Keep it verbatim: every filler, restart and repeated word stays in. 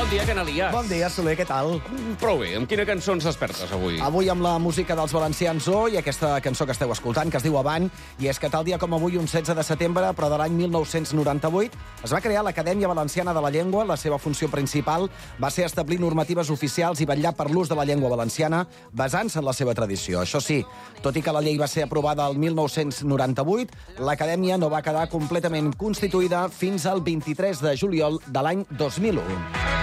Bon dia, Canalias. Bon dia, Soler, què tal? Prou bé. Amb quina cançó ens despertes avui? Avui amb la música dels valencians O i aquesta cançó que esteu escoltant, que es diu Avant, i és que tal dia com avui, un setze de setembre, però de l'any mil nou-cents noranta-vuit, es va crear l'Acadèmia Valenciana de la Llengua. La seva funció principal va ser establir normatives oficials i vetllar per l'ús de la llengua valenciana basant-se en la seva tradició. Això sí, tot i que la llei va ser aprovada el mil nou-cents noranta-vuit, l'Acadèmia no va quedar completament constituïda fins al vint-i-tres de juliol de l'any dos mil u.